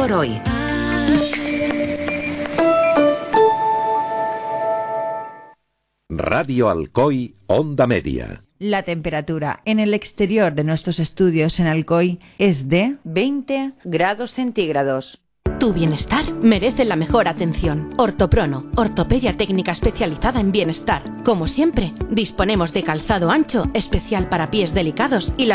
por hoy. Radio Alcoy, Onda Media. La temperatura en el exterior de nuestros estudios en Alcoy es de 20 grados centígrados. Tu bienestar merece la mejor atención. Ortoprono, ortopedia técnica especializada en bienestar. Como siempre, disponemos de calzado ancho especial para pies delicados y las